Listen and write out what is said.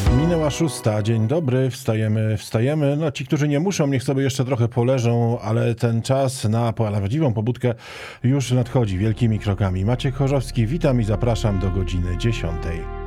Minęła 6. Dzień dobry, wstajemy. No ci, którzy nie muszą, niech sobie jeszcze trochę poleżą, ale ten czas na prawdziwą pobudkę już nadchodzi wielkimi krokami. Maciek Chorzowski, witam i zapraszam do godziny 10.